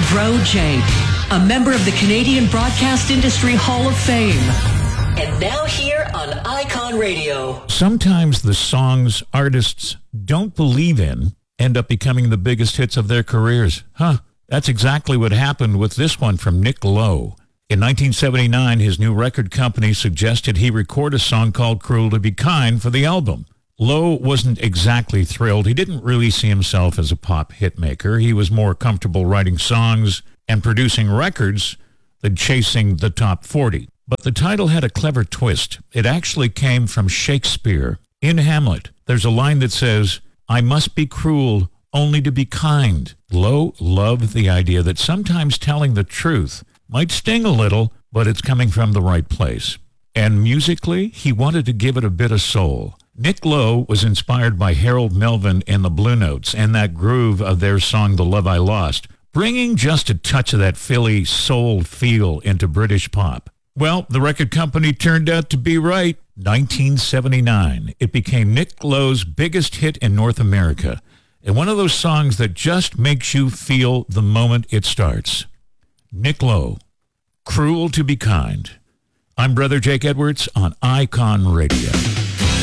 Bro Jake, a member of the Canadian Broadcast Industry Hall of Fame. And now here on Icon Radio. Sometimes the songs artists don't believe in end up becoming the biggest hits of their careers. That's exactly what happened with this one from Nick Lowe. In 1979, his new record company suggested he record a song called Cruel to Be Kind for the album. Lowe wasn't exactly thrilled. He didn't really see himself as a pop hitmaker. He was more comfortable writing songs and producing records than chasing the top 40. But the title had a clever twist. It actually came from Shakespeare. In Hamlet, there's a line that says, "I must be cruel only to be kind." Lowe loved the idea that sometimes telling the truth might sting a little, but it's coming from the right place. And musically, he wanted to give it a bit of soul. Nick Lowe was inspired by Harold Melvin and the Blue Notes and that groove of their song The Love I Lost, bringing just a touch of that Philly soul feel into British pop. Well, the record company turned out to be right. 1979, it became Nick Lowe's biggest hit in North America, and one of those songs that just makes you feel the moment it starts. Nick Lowe, Cruel to Be Kind. I'm Brother Jake Edwards on Icon Radio.